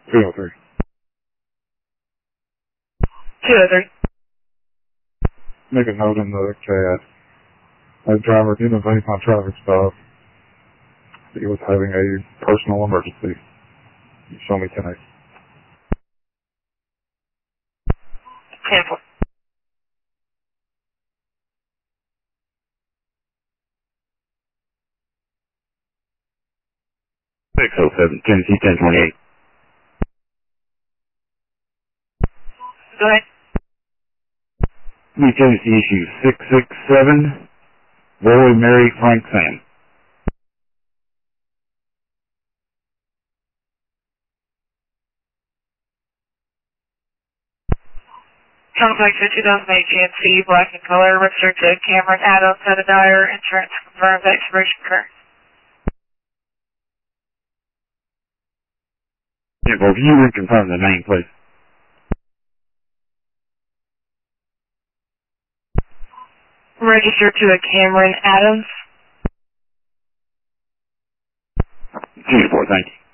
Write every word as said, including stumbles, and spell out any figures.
two oh three. two oh three. Make a note in the chat. That driver did a vape on traffic stop. He was having a personal emergency. Show me ten eight. ten four. six oh seven, Tennessee ten twenty-eight. Go ahead. New Tennessee issue six six seven, Roy Mary Frank Sam. Contact for two thousand eight G M C, black in color, registered to Cameron Adams, had a Dyer, insurance confirmed, expiration current. Yeah, well, if you would confirm the name, please. Registered to a Cameron Adams. two four, thank you.